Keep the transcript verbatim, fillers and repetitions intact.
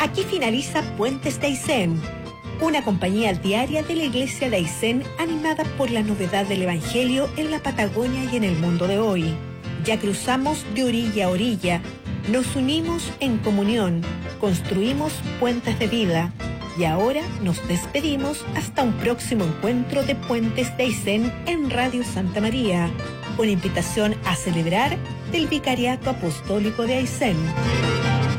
Aquí finaliza Puentes de Aysén, una compañía diaria de la Iglesia de Aysén animada por la novedad del Evangelio en la Patagonia y en el mundo de hoy. Ya cruzamos de orilla a orilla, nos unimos en comunión, construimos puentes de vida y ahora nos despedimos hasta un próximo encuentro de Puentes de Aysén en Radio Santa María, una invitación a celebrar del Vicariato Apostólico de Aysén.